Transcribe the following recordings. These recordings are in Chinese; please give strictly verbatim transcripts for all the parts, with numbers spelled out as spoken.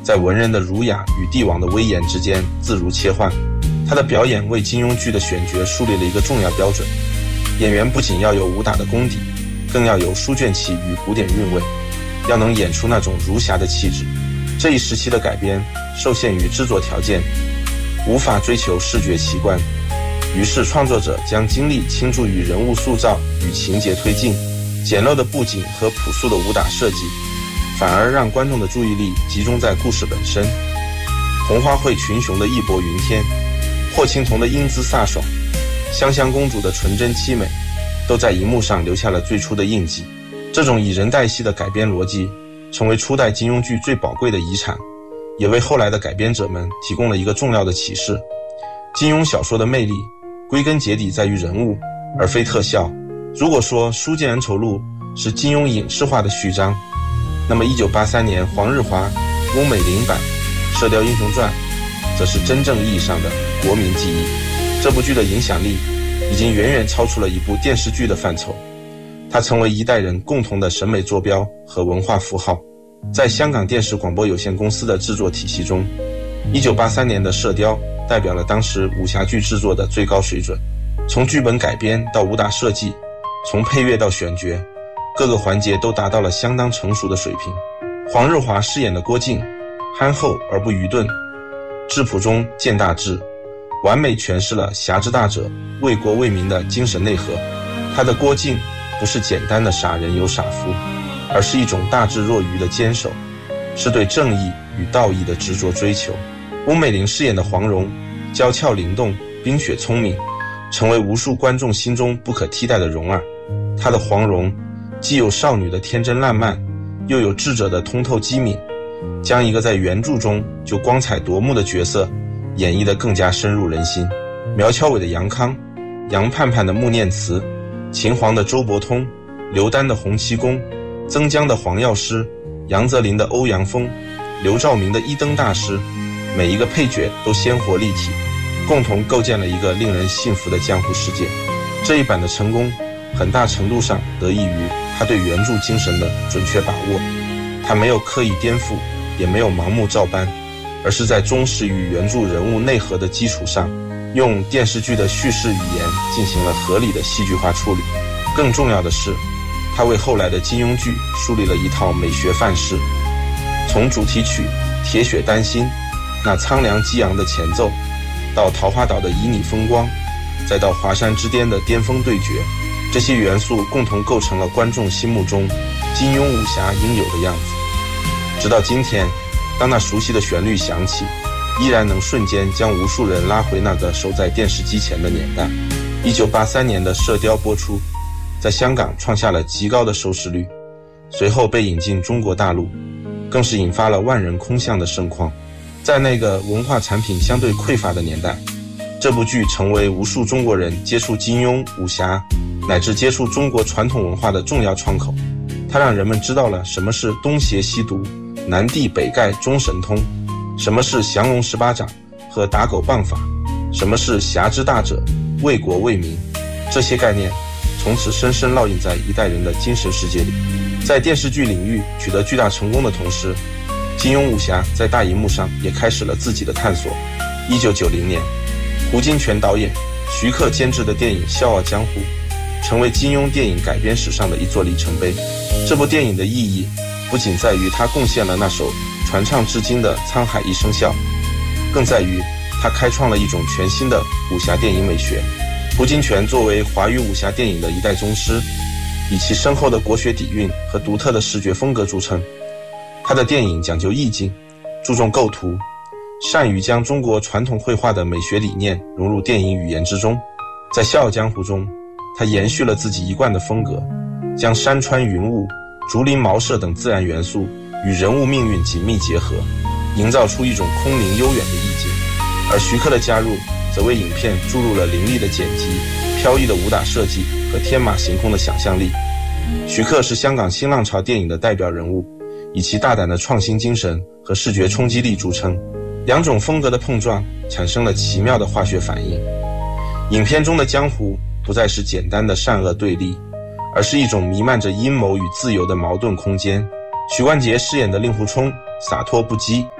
在文人的儒雅与帝王的威严之间自如切换。他的表演为金庸剧的选角树立了一个重要标准，演员不仅要有武打的功底，更要有书卷气与古典韵味，要能演出那种儒侠的气质。这一时期的改编受限于制作条件，无法追求视觉奇观，于是创作者将精力倾注于人物塑造与情节推进，简陋的布景和朴素的武打设计反而让观众的注意力集中在故事本身。红花会群雄的义薄云天，霍青桐的英姿飒爽，香香公主的纯真凄美，都在荧幕上留下了最初的印记。这种以人代戏的改编逻辑成为初代金庸剧最宝贵的遗产，也为后来的改编者们提供了一个重要的启示。金庸小说的魅力归根结底在于人物，而非特效。如果说《书剑恩仇录》是金庸影视化的序章，那么一九八三年黄日华、翁美玲版《射雕英雄传》则是真正意义上的国民记忆。这部剧的影响力已经远远超出了一部电视剧的范畴，它成为一代人共同的审美坐标和文化符号。在香港电视广播有限公司的制作体系中，一九八三年的《射雕》代表了当时武侠剧制作的最高水准，从剧本改编到武打设计，从配乐到选角，各个环节都达到了相当成熟的水平。黄日华饰演的郭靖憨厚而不愚钝，质朴中见大志，完美诠释了侠之大者为国为民的精神内核。他的郭靖不是简单的傻人有傻福，而是一种大智若愚的坚守，是对正义与道义的执着追求。翁美玲饰演的黄蓉娇俏灵动，冰雪聪明，成为无数观众心中不可替代的蓉儿。她的黄蓉既有少女的天真烂漫，又有智者的通透机敏，将一个在原著中就光彩夺目的角色演绎得更加深入人心。苗侨伟的杨康，杨盼盼的穆念慈，秦皇的周伯通，刘丹的洪七公，曾江的黄药师，杨泽林的欧阳锋，刘兆明的一灯大师，每一个配角都鲜活立体，共同构建了一个令人信服的江湖世界。这一版的成功很大程度上得益于他对原著精神的准确把握，他没有刻意颠覆，也没有盲目照搬，而是在忠实于原著人物内核的基础上，用电视剧的叙事语言进行了合理的戏剧化处理。更重要的是，他为后来的金庸剧树立了一套美学范式，从主题曲《铁血丹心》那苍凉激昂的前奏，到桃花岛的旖旎风光，再到华山之巅的巅峰对决，这些元素共同构成了观众心目中金庸武侠应有的样子。直到今天，当那熟悉的旋律响起，依然能瞬间将无数人拉回那个守在电视机前的年代。一九八三年的《射雕》播出，在香港创下了极高的收视率，随后被引进中国大陆，更是引发了万人空巷的盛况。在那个文化产品相对匮乏的年代，这部剧成为无数中国人接触金庸、武侠乃至接触中国传统文化的重要窗口。它让人们知道了什么是东邪西毒、南帝北丐中神通，什么是降龙十八掌和打狗棒法，什么是侠之大者为国为民。这些概念从此深深烙印在一代人的精神世界里。在电视剧领域取得巨大成功的同时，金庸武侠在大荧幕上也开始了自己的探索。一九九零年，胡金铨导演、徐克监制的电影《笑傲江湖》成为金庸电影改编史上的一座里程碑。这部电影的意义不仅在于它贡献了那首传唱至今的《沧海一声笑》，更在于它开创了一种全新的武侠电影美学。胡金铨作为华语武侠电影的一代宗师，以其深厚的国学底蕴和独特的视觉风格著称。他的电影讲究意境，注重构图，善于将中国传统绘画的美学理念融入电影语言之中。在《笑傲江湖》中，他延续了自己一贯的风格，将山川云雾、竹林茅舍等自然元素与人物命运紧密结合，营造出一种空灵悠远的意境。而徐克的加入则为影片注入了凌厉的剪辑、飘逸的武打设计和天马行空的想象力。徐克是香港新浪潮电影的代表人物，以其大胆的创新精神和视觉冲击力著称。两种风格的碰撞产生了奇妙的化学反应。影片中的江湖不再是简单的善恶对立，而是一种弥漫着阴谋与自由的矛盾空间。许冠杰饰演的令狐冲洒脱不羁，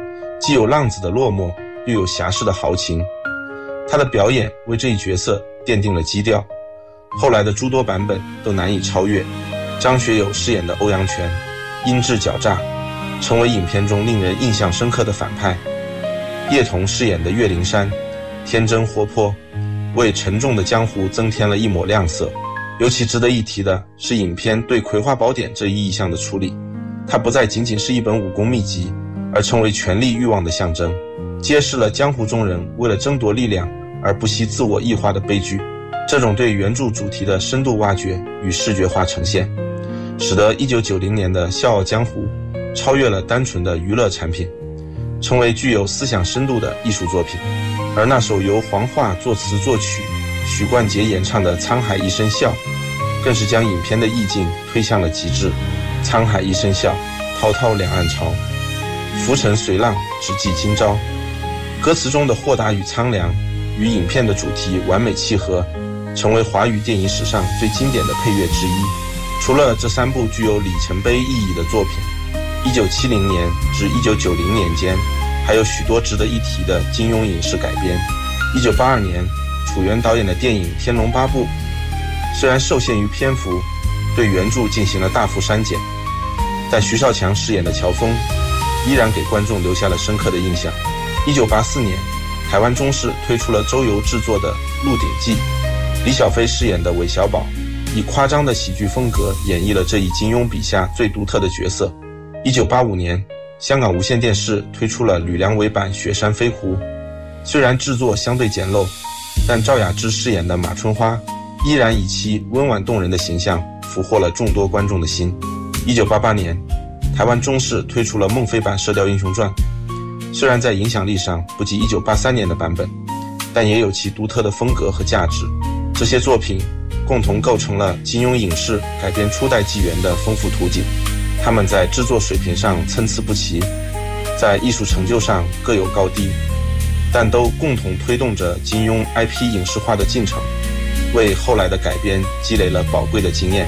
既有浪子的落寞，又有侠士的豪情。他的表演为这一角色奠定了基调，后来的诸多版本都难以超越。张学友饰演的欧阳泉，阴质狡诈，成为影片中令人印象深刻的反派。叶童饰演的岳灵珊，天真活泼，为沉重的江湖增添了一抹亮色。尤其值得一提的是影片对葵花宝典这一意象的处理，它不再仅仅是一本武功秘籍，而成为权力欲望的象征，揭示了江湖中人为了争夺力量而不惜自我异化的悲剧。这种对原著主题的深度挖掘与视觉化呈现，使得一九九零年的《笑傲江湖》超越了单纯的娱乐产品，成为具有思想深度的艺术作品。而那首由黄桦作词作曲，许冠杰演唱的《沧海一声笑》，更是将影片的意境推向了极致。沧海一声笑，滔滔两岸潮，浮沉随浪，只记今朝。歌词中的豁达与苍凉，与影片的主题完美契合，成为华语电影史上最经典的配乐之一。除了这三部具有里程碑意义的作品，一九七零年至一九九零年间，还有许多值得一提的金庸影视改编。一九八二年，楚原导演的电影《天龙八部》，虽然受限于篇幅，对原著进行了大幅删减，但徐少强饰演的乔峰依然给观众留下了深刻的印象。一九八四年，台湾中视推出了周游制作的《鹿鼎记》，李小飞饰演的韦小宝以夸张的喜剧风格演绎了这一金庸笔下最独特的角色。一九八五年，香港无线电视推出了吕良伟版《雪山飞狐》，虽然制作相对简陋，但赵雅芝饰演的马春花依然以其温婉动人的形象俘获了众多观众的心。一九八八年，台湾中视推出了孟非版《射雕英雄传》，虽然在影响力上不及一九八三年的版本，但也有其独特的风格和价值。这些作品共同构成了金庸影视改编初代纪元的丰富图景。他们在制作水平上参差不齐，在艺术成就上各有高低，但都共同推动着金庸 I P 影视化的进程，为后来的改编积累了宝贵的经验。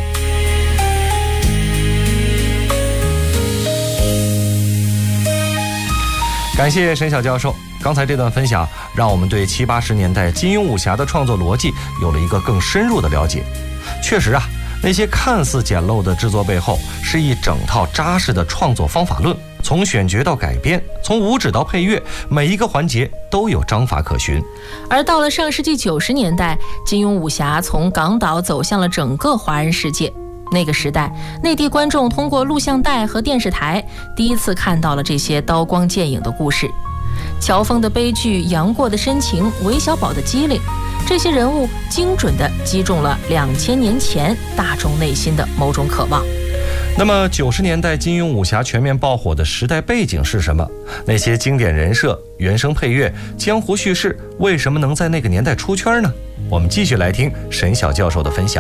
感谢沈晓教授，刚才这段分享让我们对七八十年代金庸武侠的创作逻辑有了一个更深入的了解。确实啊，那些看似简陋的制作背后，是一整套扎实的创作方法论，从选角到改编，从武指到配乐，每一个环节都有章法可循。 而到了上世纪九十年代，金庸武侠从港岛走向了整个华人世界。那个时代，内地观众通过录像带和电视台第一次看到了这些刀光剑影的故事。乔峰的悲剧，杨过的深情，韦小宝的机灵，这些人物精准地击中了两千年前大众内心的某种渴望。 那么九十年代金庸武侠全面爆火的时代背景是什么？那些经典人设、原声配乐、江湖叙事为什么能在那个年代出圈呢？我们继续来听沈晓教授的分享。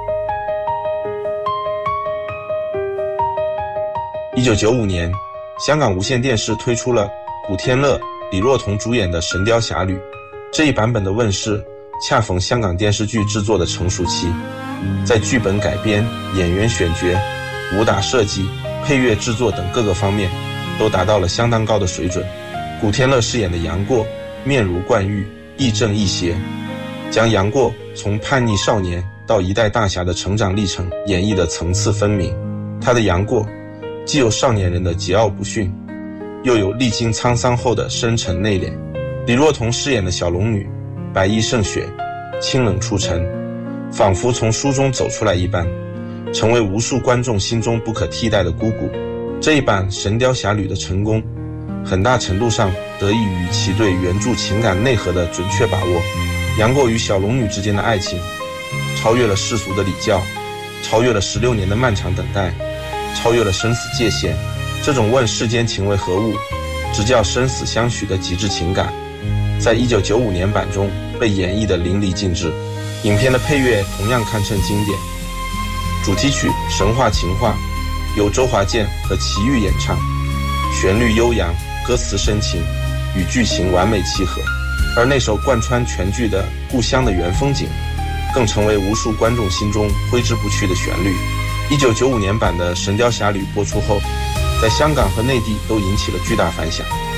一九九五年，香港无线电视推出了古天乐、李若彤主演的《神雕侠侣》。这一版本的问世，恰逢香港电视剧制作的成熟期，在剧本改编、演员选角、武打设计、配乐制作等各个方面都达到了相当高的水准。古天乐饰演的杨过面如冠玉，亦正亦邪，将杨过从叛逆少年到一代大侠的成长历程演绎的层次分明。他的杨过既有少年人的桀骜不驯，又有历经沧桑后的深沉内敛。李若彤饰演的小龙女白衣胜雪，清冷出尘，仿佛从书中走出来一般，成为无数观众心中不可替代的姑姑。这一版《神雕侠侣》的成功，很大程度上得益于其对原著情感内核的准确把握。杨过与小龙女之间的爱情，超越了世俗的礼教，超越了十六年的漫长等待，超越了生死界限。这种问世间情为何物，直叫生死相许的极致情感，在一九九五年版中被演绎得淋漓尽致。影片的配乐同样堪称经典，主题曲《神话情话》由周华健和齐豫演唱，旋律悠扬，歌词深情，与剧情完美契合。而那首贯穿全剧的《故乡的原风景》，更成为无数观众心中挥之不去的旋律。一九九五年版的《神雕侠侣》播出后，在香港和内地都引起了巨大反响。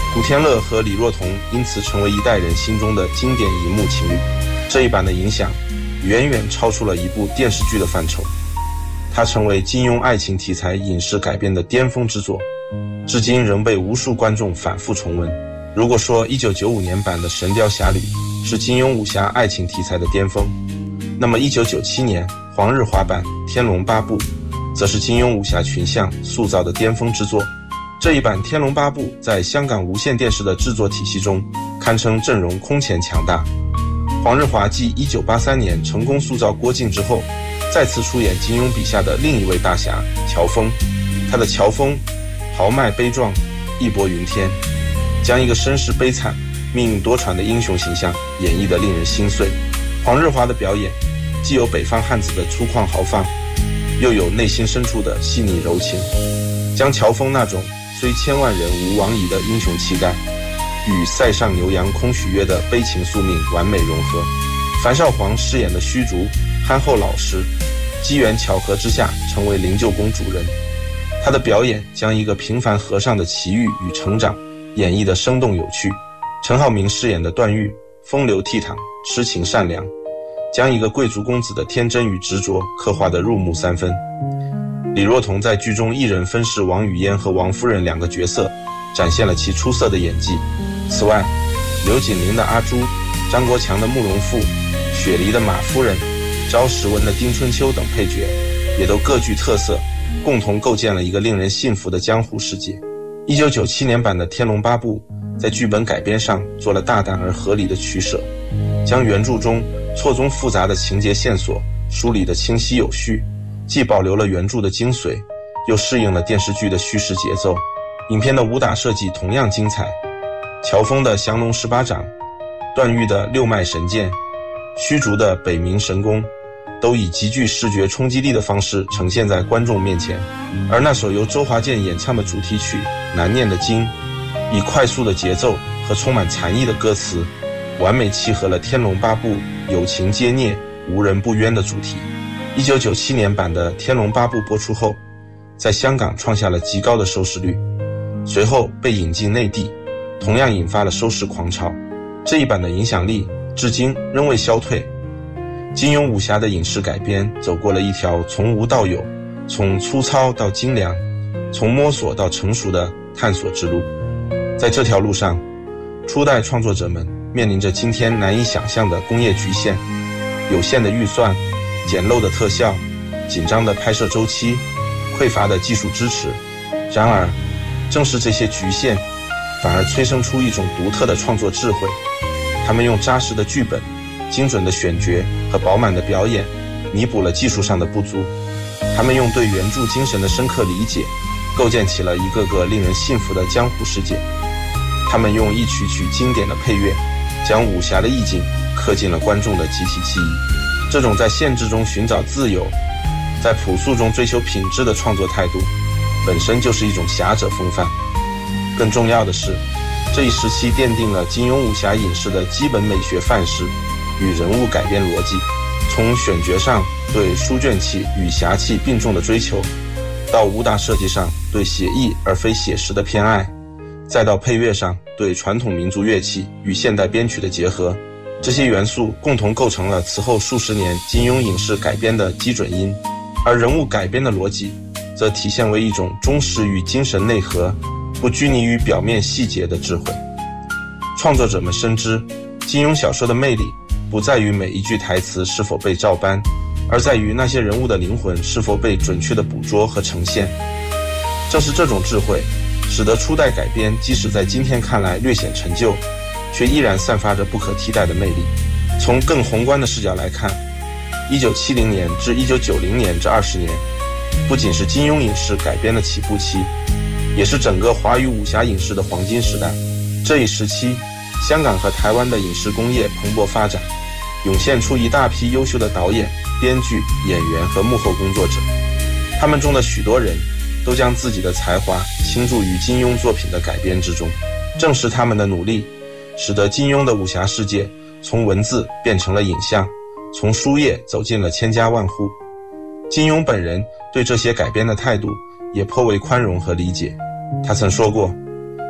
古天乐和李若彤因此成为一代人心中的经典荧幕情侣。这一版的影响远远超出了一部电视剧的范畴，它成为金庸爱情题材影视改编的巅峰之作，至今仍被无数观众反复重温。如果说一九九五年版的《神雕侠侣》是金庸武侠爱情题材的巅峰，那么一九九七年黄日华版《天龙八部》则是金庸武侠群像塑造的巅峰之作。这一版《天龙八部》在香港无线电视的制作体系中堪称阵容空前强大。黄日华继一九八三年成功塑造郭靖之后，再次出演金庸笔下的另一位大侠乔峰。他的乔峰豪迈悲壮，义薄云天，将一个身世悲惨、命运多舛的英雄形象演绎得令人心碎。黄日华的表演既有北方汉子的粗犷豪放，又有内心深处的细腻柔情，将乔峰那种虽千万人吾往矣的英雄气概与塞上牛羊空许约的悲情宿命完美融合。樊少皇饰演的虚竹憨厚老实，机缘巧合之下成为灵鹫宫主人。他的表演将一个平凡和尚的奇遇与成长演绎得生动有趣。陈浩民饰演的段誉风流倜傥，痴情善良，将一个贵族公子的天真与执着刻画得入木三分。李若彤在剧中一人分饰王语嫣和王夫人两个角色，展现了其出色的演技。此外，刘锦麟的阿朱、张国强的慕容复、雪梨的马夫人、招时文的丁春秋等配角也都各具特色，共同构建了一个令人信服的江湖世界。一九九七年版的《天龙八部》在剧本改编上做了大胆而合理的取舍，将原著中错综复杂的情节线索梳理得清晰有序，既保留了原著的精髓，又适应了电视剧的叙事节奏。影片的武打设计同样精彩，乔峰的降龙十八掌、段誉的六脉神剑、虚竹的北冥神功都以极具视觉冲击力的方式呈现在观众面前。而那首由周华健演唱的主题曲《难念的经》，以快速的节奏和充满禅意的歌词，完美契合了天龙八部有情皆孽无人不冤的主题。一九九七年版的《天龙八部》播出后，在香港创下了极高的收视率，随后被引进内地，同样引发了收视狂潮。这一版的影响力至今仍未消退。金庸武侠的影视改编走过了一条从无到有，从粗糙到精良，从摸索到成熟的探索之路。在这条路上，初代创作者们面临着今天难以想象的工业局限，有限的预算、简陋的特效、紧张的拍摄周期、匮乏的技术支持。然而，正是这些局限，反而催生出一种独特的创作智慧。他们用扎实的剧本、精准的选角和饱满的表演，弥补了技术上的不足。他们用对原著精神的深刻理解，构建起了一个个令人信服的江湖世界。他们用一曲曲经典的配乐，将武侠的意境刻进了观众的集体记忆。这种在限制中寻找自由，在朴素中追求品质的创作态度，本身就是一种侠者风范。更重要的是，这一时期奠定了金庸武侠影视的基本美学范式与人物改编逻辑。从选角上对书卷气与侠气并重的追求，到武打设计上对写意而非写实的偏爱，再到配乐上对传统民族乐器与现代编曲的结合，这些元素共同构成了此后数十年金庸影视改编的基准音。而人物改编的逻辑则体现为一种忠实于精神内核，不拘泥于表面细节的智慧。创作者们深知，金庸小说的魅力不在于每一句台词是否被照搬，而在于那些人物的灵魂是否被准确的捕捉和呈现。正是这种智慧，使得初代改编即使在今天看来略显陈旧，却依然散发着不可替代的魅力。从更宏观的视角来看，一九七零年至一九九零年这二十年，不仅是金庸影视改编的起步期，也是整个华语武侠影视的黄金时代。这一时期，香港和台湾的影视工业蓬勃发展，涌现出一大批优秀的导演、编剧、演员和幕后工作者。他们中的许多人都将自己的才华倾注于金庸作品的改编之中。正是他们的努力，使得金庸的武侠世界从文字变成了影像，从书页走进了千家万户。金庸本人对这些改编的态度也颇为宽容和理解。他曾说过，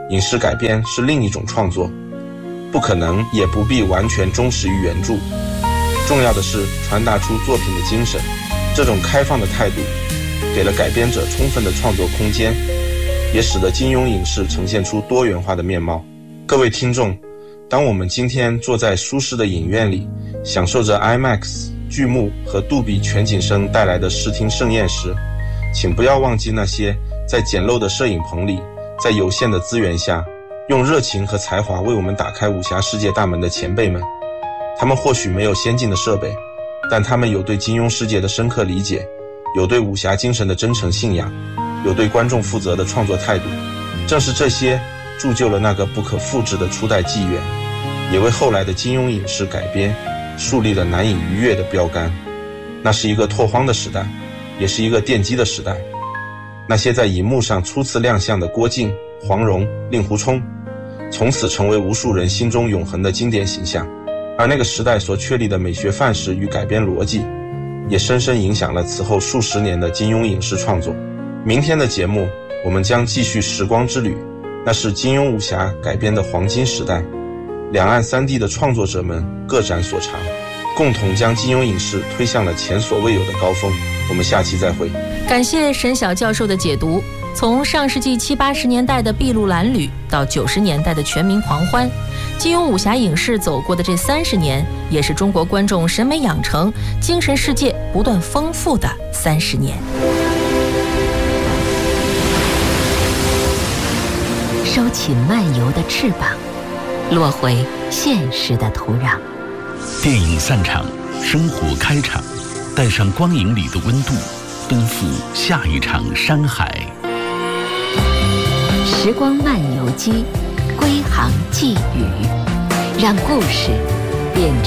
影视改编是另一种创作，不可能也不必完全忠实于原著。重要的是传达出作品的精神，这种开放的态度给了改编者充分的创作空间，也使得金庸影视呈现出多元化的面貌。各位听众，当我们今天坐在舒适的影院里，享受着 IMAX 巨幕和杜比全景声带来的视听盛宴时，请不要忘记那些在简陋的摄影棚里，在有限的资源下，用热情和才华为我们打开武侠世界大门的前辈们。他们或许没有先进的设备，但他们有对金庸世界的深刻理解，有对武侠精神的真诚信仰，有对观众负责的创作态度。正是这些铸就了那个不可复制的初代纪元，也为后来的金庸影视改编树立了难以逾越的标杆。那是一个拓荒的时代，也是一个奠基的时代。那些在荧幕上初次亮相的郭靖、黄蓉、令狐冲，从此成为无数人心中永恒的经典形象。而那个时代所确立的美学范式与改编逻辑，也深深影响了此后数十年的金庸影视创作。明天的节目，我们将继续时光之旅，那是金庸武侠改编的黄金时代。两岸三地的创作者们各展所长，共同将金庸影视推向了前所未有的高峰。我们下期再会。 感谢沈晓教授的解读。从上世纪七八十年代的筚路蓝缕到九十年代的全民狂欢，金庸武侠影视走过的这三十年，也是中国观众审美养成、精神世界不断丰富的三十年。 收起漫游的翅膀，落回现实的土壤。 电影散场，生活开场，带上光影里的温度，奔赴下一场山海。 时光漫游机，归航寄语，让故事变成